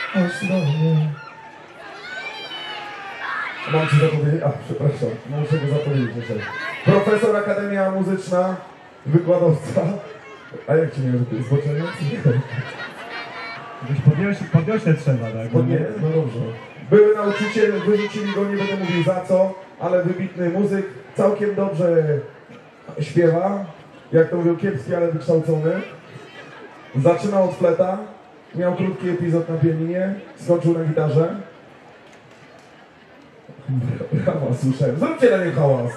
Chodź do mnie. Mam ci zapowiedzieć? A, przepraszam, muszę go zapowiedzieć jeszcze. Profesor, Akademia Muzyczna, wykładowca. A jak ci nie wiem, że to jest zboczenie? Podniośle trzeba, tak? No dobrze. Były nauczyciel, wyrzucili go, nie będę mówił za co, ale wybitny muzyk, całkiem dobrze śpiewa, jak to mówią, kiepski, ale wykształcony. Zaczynał od fleta, miał krótki epizod na pianinie, skończył na gitarze. Brawa, słyszałem. Zróbcie na nim hałas.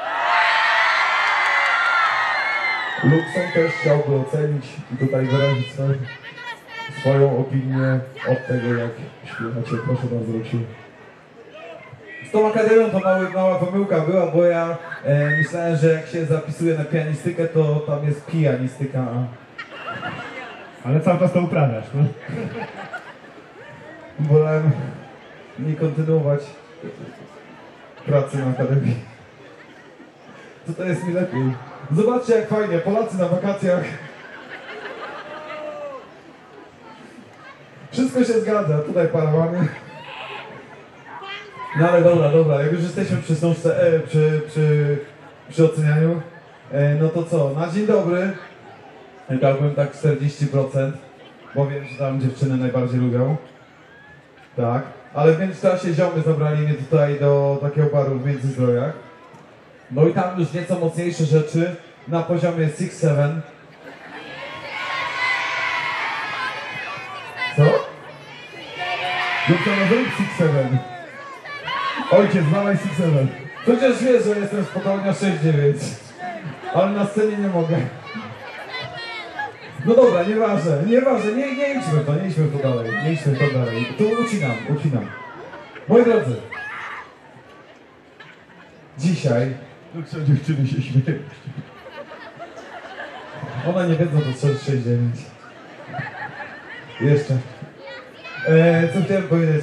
Luxon też chciałby ocenić i tutaj wyrazić swoją opinię od tego, jak śpiewacie. Proszę bardzo, Luksiu. Z tą akademią to mała pomyłka była, bo ja myślałem, że jak się zapisuje na pianistykę, to tam jest pijanistyka. Ale cały czas to uprawiasz, no? Wolałem nie kontynuować pracy na akademii. To jest mi lepiej. Zobaczcie, jak fajnie, Polacy na wakacjach. Wszystko się zgadza, tutaj parawany. No ale dobra, jak już jesteśmy przy sączce, przy ocenianiu, no to co, na dzień dobry dałbym tak 40%, bo wiem, że tam dziewczyny najbardziej lubią. Tak, ale w międzyczasie ziomy zabrali mnie tutaj do takiego baru w Międzyzdrojach. No i tam już nieco mocniejsze rzeczy na poziomie 6-7. Co? Dziewczyna, zrób 6-7. Ojciec, dawaj 6-7. Chociaż wiesz, że jestem spokojnie 6-9. Ale na scenie nie mogę. No dobra, nieważne, nie idźmy w to dalej. Tu ucinam. Moi drodzy, dzisiaj Co dziewczyny się śmieją. one nie wiedzą, to 6-9. Jeszcze. Co chciałem powiedzieć?